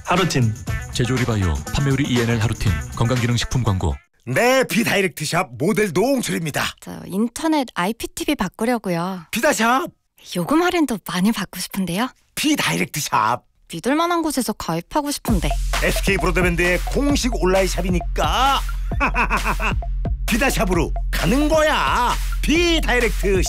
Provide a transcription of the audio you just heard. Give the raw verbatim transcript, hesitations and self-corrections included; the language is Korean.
하루틴. 제조리바이오 판매우리 이엔엘 하루틴 건강기능식품 광고. 네, 비다이렉트샵 모델 노홍철입니다. 저 인터넷 아이피티비 바꾸려고요. 비다샵. 요금 할인도 많이 받고 싶은데요. 비다이렉트샵. 믿을 만한 곳에서 가입하고 싶은데. 에스케이 브로드밴드의 공식 온라인 샵이니까 비다샵으로 가는 거야. 비다이렉트